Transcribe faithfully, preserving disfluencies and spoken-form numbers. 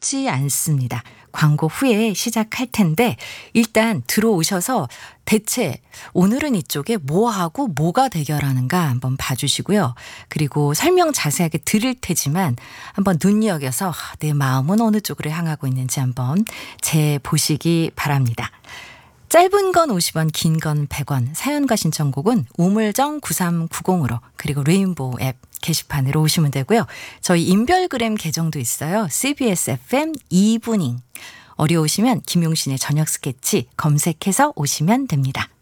쉽지 않습니다. 광고 후에 시작할 텐데 일단 들어오셔서 대체 오늘은 이쪽에 뭐하고 뭐가 대결하는가 한번 봐주시고요. 그리고 설명 자세하게 드릴 테지만 한번 눈여겨서 내 마음은 어느 쪽으로 향하고 있는지 한번 재보시기 바랍니다. 짧은 건 오십 원, 긴 건 백 원, 사연과 신청곡은 우물정 구삼구공으로 그리고 레인보우 앱 게시판으로 오시면 되고요. 저희 인별그램 계정도 있어요. 씨비에스 에프엠 이브닝. 어려우시면 김용신의 저녁 스케치 검색해서 오시면 됩니다.